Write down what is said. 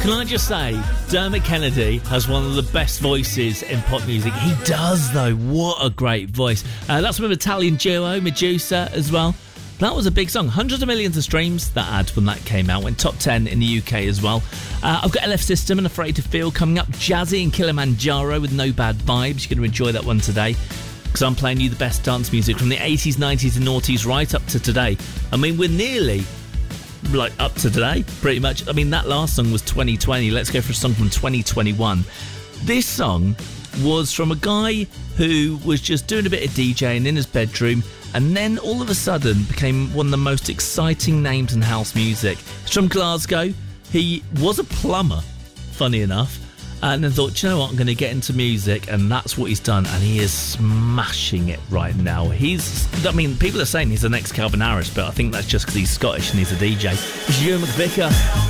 Can I just say, Dermot Kennedy has one of the best voices in pop music. He does, though. What a great voice. That's from an Italian duo, Medusa, as well. That was a big song. Hundreds of millions of streams, that ad, when that came out. Went top 10 in the UK as well. I've got LF System and Afraid to Feel coming up. Jazzy and Kilimanjaro with No Bad Vibes. You're going to enjoy that one today, because I'm playing you the best dance music from the 80s, 90s and noughties right up to today. I mean, we're nearly up to today, pretty much. I mean, that last song was 2020. Let's go for a song from 2021. This song was from a guy who was just doing a bit of DJing in his bedroom, and then all of a sudden became one of the most exciting names in house music. He's from Glasgow. He was a plumber, funny enough, and then thought, you know what, I'm going to get into music, and that's what he's done, and he is smashing it right now. People are saying he's the next Calvin Harris, but I think that's just because he's Scottish and he's a DJ. It's Ewan McVicker.